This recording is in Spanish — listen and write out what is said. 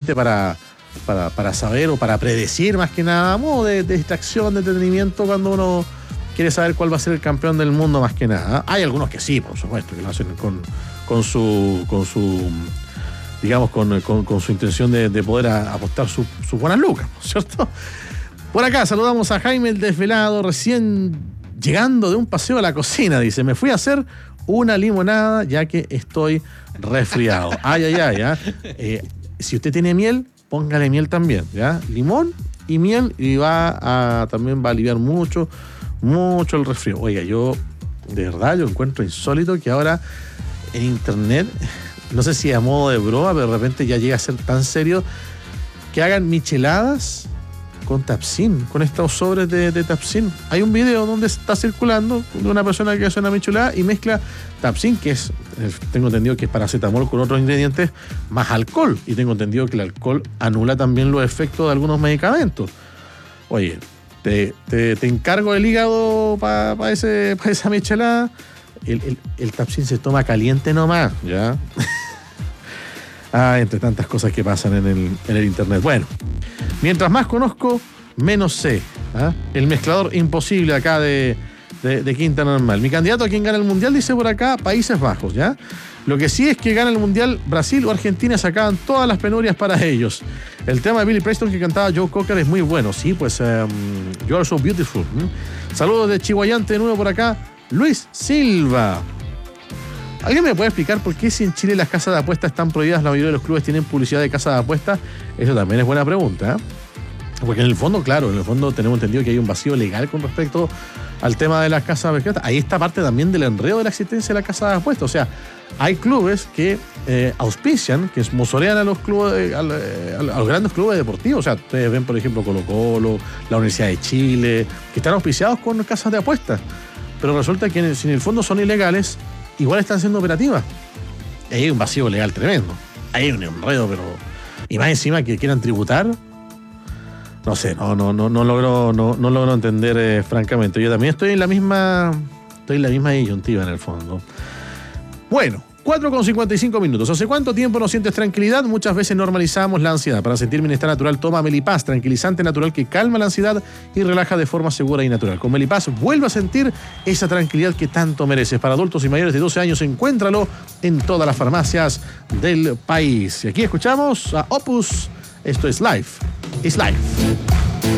simplemente para saber o para predecir más que nada, modo de distracción, de entretenimiento, cuando uno quiere saber cuál va a ser el campeón del mundo más que nada. Hay algunos que sí, por supuesto, que lo hacen con su digamos, con su intención de poder apostar sus buenas lucas, ¿cierto? Por acá saludamos a Jaime el Desvelado, recién llegando de un paseo a la cocina, dice, me fui a hacer una limonada ya que estoy resfriado. Si usted tiene miel, póngale miel también, ¿ya? Limón y miel, y también va a aliviar mucho el resfrío. Oiga, yo encuentro insólito que ahora en internet, no sé si a modo de broma, pero de repente ya llega a ser tan serio, que hagan micheladas con Tapsin, con estos sobres de Tapsin. Hay un video donde está circulando de una persona que hace una michelada y mezcla Tapsin, que es, tengo entendido que es paracetamol con otros ingredientes, más alcohol. Y tengo entendido que el alcohol anula también los efectos de algunos medicamentos. Oye, te encargo el hígado para esa michelada. El Tapsin se toma caliente nomás, ¿ya? Entre tantas cosas que pasan en el internet. Bueno, mientras más conozco, menos sé. El mezclador imposible acá de Quinta Normal. Mi candidato a quien gana el Mundial, dice por acá, Países Bajos, ¿ya? Lo que sí es que gana el Mundial Brasil o Argentina, se acaban todas las penurias para ellos. El tema de Billy Preston que cantaba Joe Cocker es muy bueno. Sí, pues You Are So Beautiful. Saludos de Chihuayante de nuevo por acá, Luis Silva. ¿Alguien me puede explicar por qué si en Chile las casas de apuestas están prohibidas, la mayoría de los clubes tienen publicidad de casas de apuestas? Eso también es buena pregunta, Porque en el fondo tenemos entendido que hay un vacío legal con respecto al tema de las casas de apuestas. Ahí está parte también del enredo de la existencia de la casa de apuestas. O sea, hay clubes que auspician, que sponsorean a los clubes, a los grandes clubes deportivos. O sea, ustedes ven, por ejemplo, Colo-Colo, la Universidad de Chile, que están auspiciados con casas de apuestas. Pero resulta que si en el fondo son ilegales, igual están siendo operativas. Ahí hay un vacío legal tremendo. Ahí hay un enredo, pero... Y más encima que quieran tributar... No sé, no logro entender, francamente. Yo también estoy en la misma disyuntiva en el fondo. Bueno, 4:55. ¿Hace cuánto tiempo no sientes tranquilidad? Muchas veces normalizamos la ansiedad. Para sentir bienestar natural, toma Melipaz, tranquilizante natural que calma la ansiedad y relaja de forma segura y natural. Con Melipaz vuelve a sentir esa tranquilidad que tanto mereces. Para adultos y mayores de 12 años, encuéntralo en todas las farmacias del país. Y aquí escuchamos a Opus. Esto es Life is Life.